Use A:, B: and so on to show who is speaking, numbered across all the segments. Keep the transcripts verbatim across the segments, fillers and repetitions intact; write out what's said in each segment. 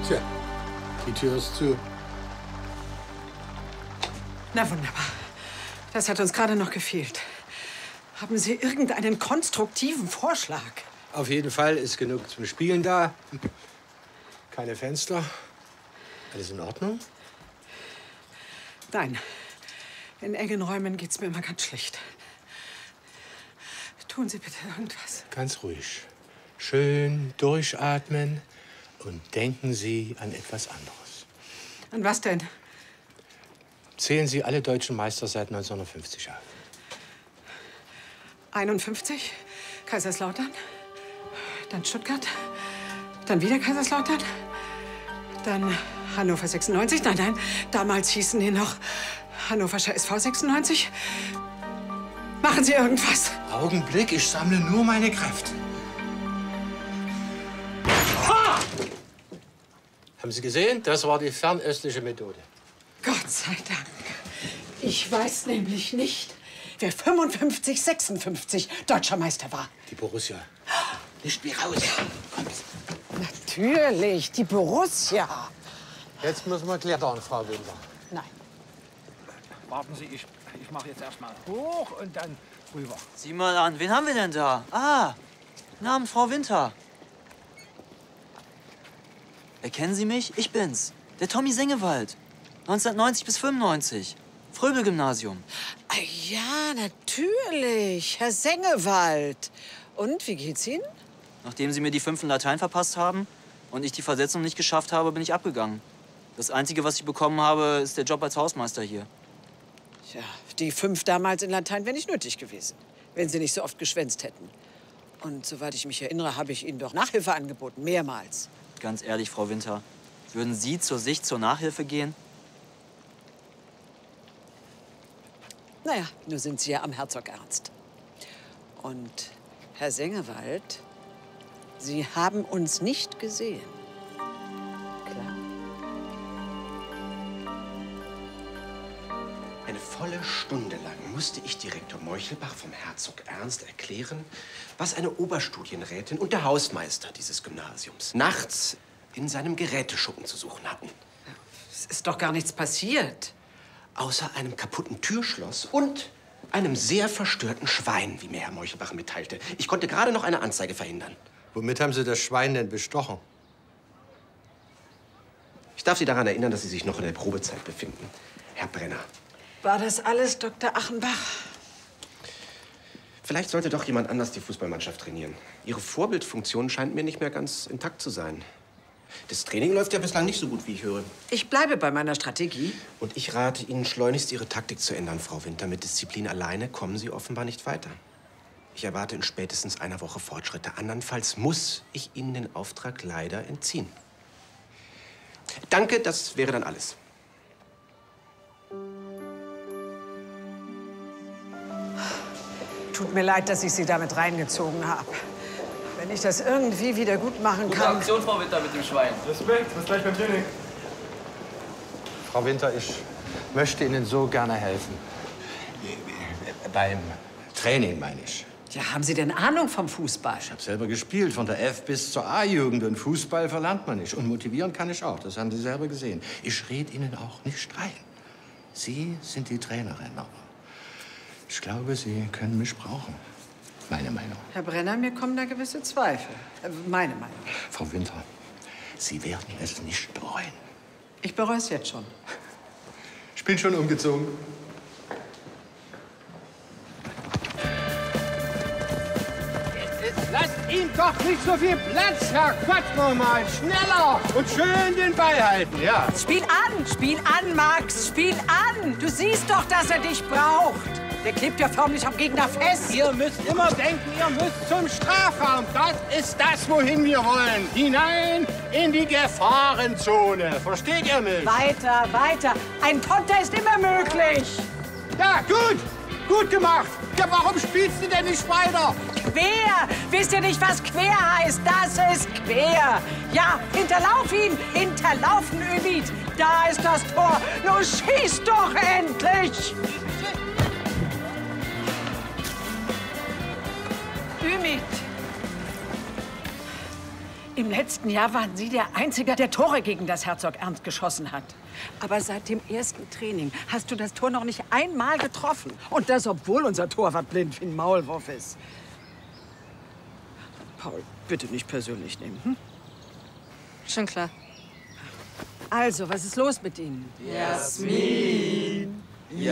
A: Tja, die Tür ist zu.
B: Na wunderbar. Das hat uns gerade noch gefehlt. Haben Sie irgendeinen konstruktiven Vorschlag?
A: Auf jeden Fall ist genug zum Spielen da. Keine Fenster. Alles in Ordnung?
B: Nein. In engen Räumen geht's mir immer ganz schlecht. Tun Sie bitte irgendwas.
A: Ganz ruhig. Schön durchatmen und denken Sie an etwas anderes.
B: An was denn?
A: Zählen Sie alle deutschen Meister seit neunzehnhundertfünfzig auf.
B: einundfünfzig, Kaiserslautern, dann Stuttgart, dann wieder Kaiserslautern, dann Hannover sechsundneunzig, nein, nein, damals hießen die noch Hannoverscher S V sechsundneunzig. Machen Sie irgendwas.
A: Augenblick, ich sammle nur meine Kräfte. Ha! Haben Sie gesehen? Das war die fernöstliche Methode.
B: Gott sei Dank. Ich weiß nämlich nicht, wer fünfundfünfzig, sechsundfünfzig deutscher Meister war.
A: Die Borussia. Nicht wie raus. Kommt.
B: Natürlich, die Borussia.
A: Jetzt müssen wir klettern, Frau Winter.
B: Nein.
C: Warten Sie, ich, ich mache jetzt erst mal hoch und dann rüber.
D: Sieh mal an, wen haben wir denn da? Ah, guten Abend, Frau Winter. Erkennen Sie mich? Ich bin's, der Tommy Sengewald. neunzehnhundertneunzig bis fünfundneunzig. Fröbel-Gymnasium.
B: Ah, ja, natürlich, Herr Sengewald. Und, wie geht's Ihnen?
D: Nachdem Sie mir die fünf in Latein verpasst haben und ich die Versetzung nicht geschafft habe, bin ich abgegangen. Das Einzige, was ich bekommen habe, ist der Job als Hausmeister hier.
B: Ja, die fünf damals in Latein wäre nicht nötig gewesen, wenn Sie nicht so oft geschwänzt hätten. Und soweit ich mich erinnere, habe ich Ihnen doch Nachhilfe angeboten, mehrmals.
D: Ganz ehrlich, Frau Winter, würden Sie zur Sicht zur Nachhilfe gehen?
B: Naja, nur sind Sie ja am Herzog Ernst. Und, Herr Sengewald, Sie haben uns nicht gesehen. Klar?
E: Eine volle Stunde lang musste ich Direktor Meuchelbach vom Herzog Ernst erklären, was eine Oberstudienrätin und der Hausmeister dieses Gymnasiums nachts in seinem Geräteschuppen zu suchen hatten.
B: Es ist doch gar nichts passiert.
E: Außer einem kaputten Türschloss und einem sehr verstörten Schwein, wie mir Herr Meuchelbach mitteilte. Ich konnte gerade noch eine Anzeige verhindern.
A: Womit haben Sie das Schwein denn bestochen?
E: Ich darf Sie daran erinnern, dass Sie sich noch in der Probezeit befinden, Herr Brenner.
B: War das alles Doktor Achenbach?
E: Vielleicht sollte doch jemand anders die Fußballmannschaft trainieren. Ihre Vorbildfunktion scheint mir nicht mehr ganz intakt zu sein. Das Training läuft ja bislang nicht so gut, wie ich höre.
B: Ich bleibe bei meiner Strategie.
E: Und ich rate Ihnen, schleunigst Ihre Taktik zu ändern, Frau Winter. Mit Disziplin alleine kommen Sie offenbar nicht weiter. Ich erwarte in spätestens einer Woche Fortschritte. Andernfalls muss ich Ihnen den Auftrag leider entziehen. Danke, das wäre dann alles.
B: Tut mir leid, dass ich Sie damit reingezogen habe. Wenn ich das irgendwie wieder gut machen
D: Gute
B: kann...
D: Aktion, Frau Winter, mit dem Schwein.
F: Respekt, bis gleich beim Training.
A: Frau Winter, ich möchte Ihnen so gerne helfen. Beim Training, meine ich.
B: Ja, haben Sie denn Ahnung vom Fußball?
A: Ich habe selber gespielt, von der F bis zur A-Jugend. Und Fußball verlernt man nicht. Und motivieren kann ich auch. Das haben Sie selber gesehen. Ich rede Ihnen auch nicht rein. Sie sind die Trainerin. Aber ich glaube, Sie können mich brauchen. Meine Meinung.
B: Herr Brenner, mir kommen da gewisse Zweifel. Äh, meine Meinung.
A: Frau Winter, Sie werden es nicht bereuen.
B: Ich bereue es jetzt schon.
A: Ich bin schon umgezogen.
F: Lasst ihm doch nicht so viel Platz, Herr Quatsch mal. Schneller und schön den Ball halten, ja.
B: Spiel an, spiel an, Max, spiel an. Du siehst doch, dass er dich braucht. Der klebt ja förmlich am Gegner fest.
F: Ihr müsst immer denken, ihr müsst zum Strafraum. Das ist das, wohin wir wollen. Hinein in die Gefahrenzone. Versteht ihr mich?
B: Weiter, weiter. Ein Konter ist immer möglich.
F: Ja, gut. Gut gemacht. Ja, warum spielst du denn nicht weiter?
B: Quer. Wisst ihr nicht, was quer heißt? Das ist quer. Ja, hinterlauf ihn. Hinterlaufen, Ümit. Da ist das Tor. Nun schieß doch endlich. Ümit. Im letzten Jahr waren Sie der Einzige, der Tore gegen das Herzog Ernst geschossen hat. Aber seit dem ersten Training hast du das Tor noch nicht einmal getroffen. Und das, obwohl unser Torwart blind wie ein Maulwurf ist. Paul, bitte nicht persönlich nehmen. Hm?
G: Schon klar.
B: Also, was ist los mit Ihnen?
D: Jasmin!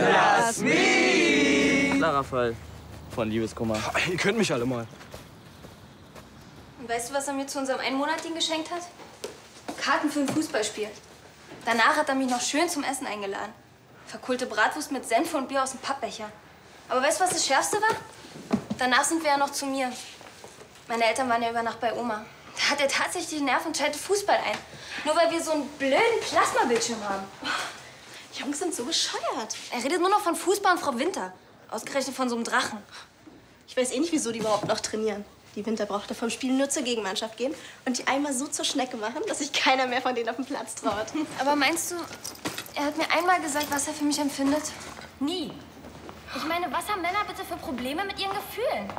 D: Jasmin! Klarer Fall von Liebeskummer.
H: Ihr könnt mich alle mal.
I: Und weißt du, was er mir zu unserem Einmonatigen geschenkt hat? Karten für ein Fußballspiel. Danach hat er mich noch schön zum Essen eingeladen. Verkohlte Bratwurst mit Senf und Bier aus dem Pappbecher. Aber weißt du, was das Schärfste war? Danach sind wir ja noch zu mir. Meine Eltern waren ja über Nacht bei Oma. Da hat er tatsächlich die Nerven und schaltet Fußball ein. Nur weil wir so einen blöden Plasmabildschirm haben.
G: Jungs sind so bescheuert.
I: Er redet nur noch von Fußball und Frau Winter. Ausgerechnet von so einem Drachen.
G: Ich weiß eh nicht, wieso die überhaupt noch trainieren. Die Winter brauchte vom Spiel nur zur Gegenmannschaft gehen und die einmal so zur Schnecke machen, dass sich keiner mehr von denen auf den Platz traut.
I: Aber meinst du, er hat mir einmal gesagt, was er für mich empfindet? Nie. Ich meine, was haben Männer bitte für Probleme mit ihren Gefühlen?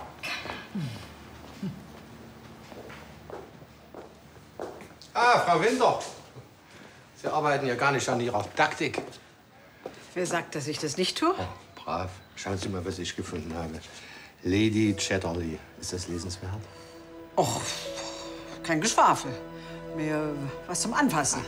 A: Ah, Frau Winter. Sie arbeiten ja gar nicht an Ihrer Taktik.
B: Wer sagt, dass ich das nicht tue?
A: Oh, brav. Schauen Sie mal, was ich gefunden habe. Lady Chatterley. Ist das lesenswert?
B: Och, kein Geschwafel. Mehr was zum Anfassen.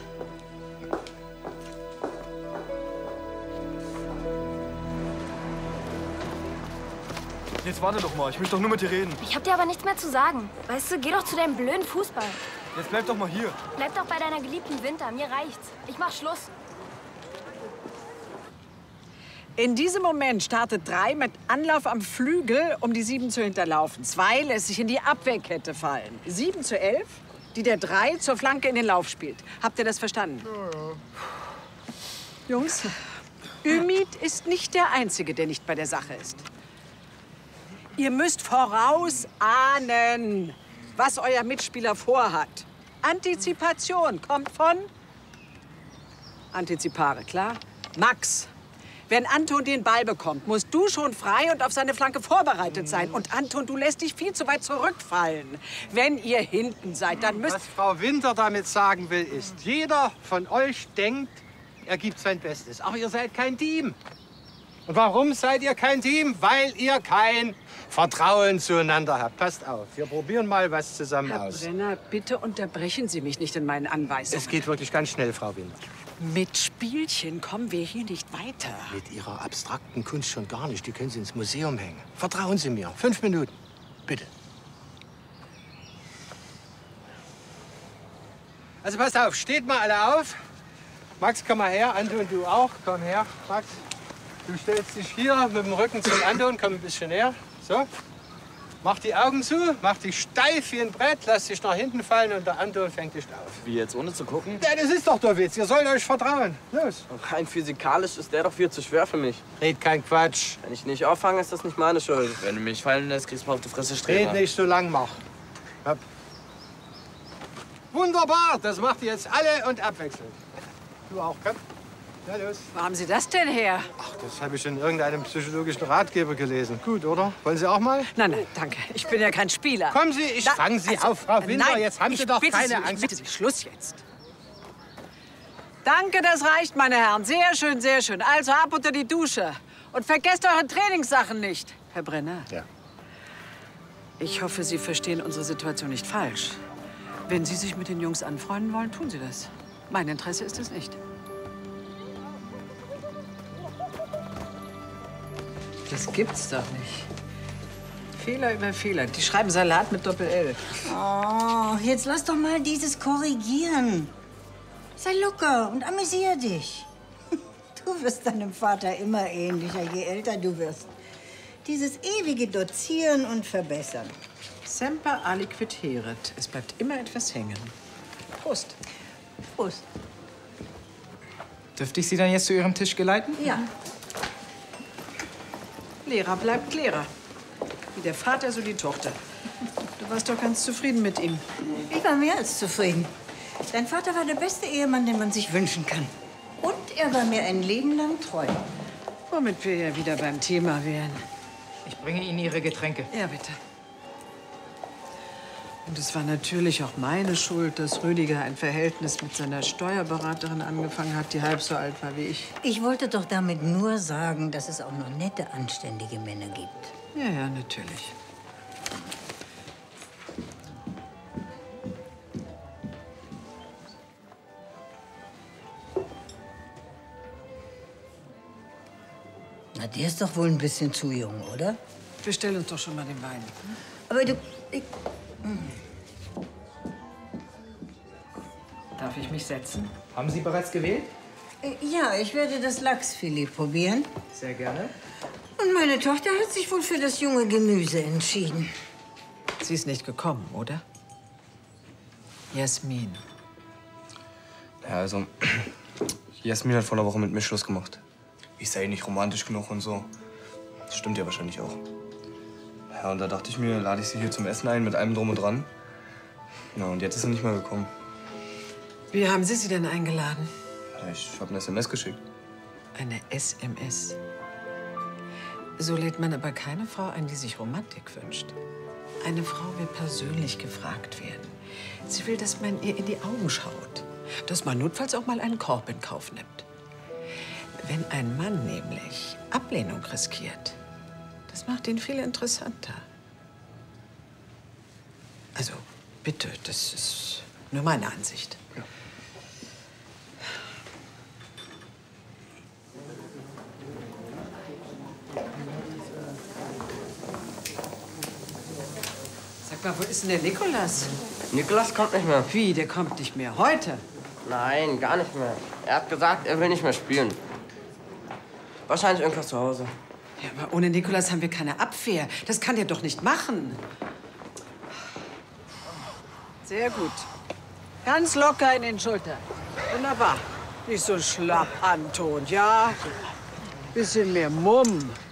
H: Jetzt warte doch mal, ich möchte doch nur mit dir reden.
I: Ich hab dir aber nichts mehr zu sagen. Weißt du, geh doch zu deinem blöden Fußball.
H: Jetzt bleib doch mal hier.
I: Bleib doch bei deiner geliebten Winter. Mir reicht's. Ich mach Schluss.
B: In diesem Moment startet drei mit Anlauf am Flügel, um die sieben zu hinterlaufen. Zwei lässt sich in die Abwehrkette fallen. Sieben zu elf, die der drei zur Flanke in den Lauf spielt. Habt ihr das verstanden? Ja, ja. Jungs, Ümit ist nicht der Einzige, der nicht bei der Sache ist. Ihr müsst vorausahnen, was euer Mitspieler vorhat. Antizipation kommt von Antizipare, klar? Max. Wenn Anton den Ball bekommt, musst du schon frei und auf seine Flanke vorbereitet sein. Und Anton, du lässt dich viel zu weit zurückfallen. Wenn ihr hinten seid, dann müsst...
F: Was Frau Winter damit sagen will, ist, jeder von euch denkt, er gibt sein Bestes. Aber ihr seid kein Team. Und warum seid ihr kein Team? Weil ihr kein Vertrauen zueinander habt. Passt auf, wir probieren mal was zusammen
B: Herr
F: aus.
B: Brenner, bitte unterbrechen Sie mich nicht in meinen Anweisungen.
F: Es geht wirklich ganz schnell, Frau Winter.
B: Mit Spielchen kommen wir hier nicht weiter.
A: Mit Ihrer abstrakten Kunst schon gar nicht. Die können Sie ins Museum hängen. Vertrauen Sie mir. Fünf Minuten. Bitte.
F: Also passt auf, steht mal alle auf. Max, komm mal her. Anton, du auch. Komm her, Max. Du stellst dich hier mit dem Rücken zum Anton. Komm ein bisschen näher. So. Mach die Augen zu, mach dich steif wie ein Brett, lass dich nach hinten fallen und der Anton fängt dich auf.
D: Wie jetzt, ohne zu gucken?
F: Ja, das ist doch der Witz. Ihr sollt euch vertrauen. Los.
H: Rein physikalisch ist der doch viel zu schwer für mich.
F: Red kein Quatsch.
H: Wenn ich nicht auffange, ist das nicht meine Schuld.
D: Wenn du mich fallen lässt, kriegst du mal auf die Fresse
F: Red
D: Streber.
F: nicht so lang, mach. Hopp. Wunderbar, das macht ihr jetzt alle und abwechselnd. Du auch, komm. Na los.
B: Wo haben Sie das denn her?
F: Ach, das habe ich in irgendeinem psychologischen Ratgeber gelesen. Gut, oder? Wollen Sie auch mal?
B: Nein, nein, danke. Ich bin ja kein Spieler.
F: Kommen Sie, ich
B: Da-
F: fange Sie
B: also,
F: auf, Frau Winter.
B: Nein,
F: Jetzt haben Sie
B: ich
F: doch
B: bitte
F: keine
B: Sie,
F: Angst.
B: Ich bitte Sie, Schluss jetzt. Danke, das reicht, meine Herren. Sehr schön, sehr schön. Also ab unter die Dusche. Und vergesst eure Trainingssachen nicht. Herr Brenner.
A: Ja.
B: Ich hoffe, Sie verstehen unsere Situation nicht falsch. Wenn Sie sich mit den Jungs anfreunden wollen, tun Sie das. Mein Interesse ist es nicht. Das gibt's doch nicht. Fehler über Fehler. Die schreiben Salat mit Doppel-L.
J: Oh, jetzt lass doch mal dieses korrigieren. Sei locker und amüsier dich. Du wirst deinem Vater immer ähnlicher, je älter du wirst. Dieses ewige Dozieren und Verbessern.
B: Semper aliquid heret. Es bleibt immer etwas hängen. Prost.
J: Prost.
C: Dürfte ich Sie dann jetzt zu Ihrem Tisch geleiten?
J: Ja.
B: Lehrer bleibt Lehrer. Wie der Vater, so die Tochter. Du warst doch ganz zufrieden mit ihm.
J: Ich war mehr als zufrieden. Dein Vater war der beste Ehemann, den man sich wünschen kann. Und er war mir ein Leben lang treu.
B: Womit wir ja wieder beim Thema wären.
C: Ich bringe Ihnen Ihre Getränke.
B: Ja, bitte. Und es war natürlich auch meine Schuld, dass Rüdiger ein Verhältnis mit seiner Steuerberaterin angefangen hat, die halb so alt war wie ich.
J: Ich wollte doch damit nur sagen, dass es auch noch nette, anständige Männer gibt.
B: Ja, ja, natürlich.
J: Na, der ist doch wohl ein bisschen zu jung, oder?
B: Wir stellen uns doch schon mal den Wein.
J: Aber du... Ich,
B: Darf ich mich setzen?
K: Haben Sie bereits gewählt?
J: ja, ich werde das Lachsfilet probieren.
K: Sehr gerne.
J: Und meine Tochter hat sich wohl für das junge Gemüse entschieden.
B: Sie ist nicht gekommen, oder? Jasmin.
K: Ja, also, Jasmin hat vor einer Woche mit mir Schluss gemacht. Ich sei nicht romantisch genug und so. Das stimmt ja wahrscheinlich auch. Ja, und da dachte ich mir, lade ich sie hier zum Essen ein mit allem drum und dran. Na, und jetzt ist sie nicht mehr gekommen.
B: Wie haben Sie sie denn eingeladen?
K: Ja, ich habe eine S M S geschickt.
B: Eine S M S. So lädt man aber keine Frau ein, die sich Romantik wünscht. Eine Frau will persönlich gefragt werden. Sie will, dass man ihr in die Augen schaut. Dass man notfalls auch mal einen Korb in Kauf nimmt. Wenn ein Mann nämlich Ablehnung riskiert, das macht ihn viel interessanter. Also, bitte, das ist nur meine Ansicht. Ja. Sag mal, wo ist denn der Nikolas?
L: Nikolas kommt nicht mehr.
B: Wie, der kommt nicht mehr? Heute?
L: Nein, gar nicht mehr. Er hat gesagt, er will nicht mehr spielen. Wahrscheinlich irgendwas zu Hause.
B: Ja, aber ohne Nikolas haben wir keine Abwehr. Das kann der doch nicht machen. Sehr gut. Ganz locker in den Schultern. Wunderbar. Nicht so schlapp antont, ja? Bisschen mehr Mumm.